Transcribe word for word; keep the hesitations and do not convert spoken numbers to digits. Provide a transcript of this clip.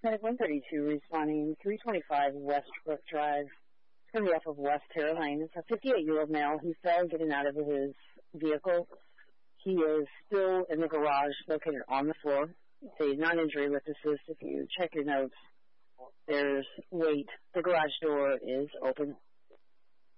Medic one thirty-two responding, three twenty-five Westbrook Drive. It's going to be off of West Terra Lane. It's a fifty-eight-year-old male. He fell getting out of his vehicle. He is still in the garage located on the floor. It's a non-injury with assist. If you check your notes, there's weight. The garage door is open.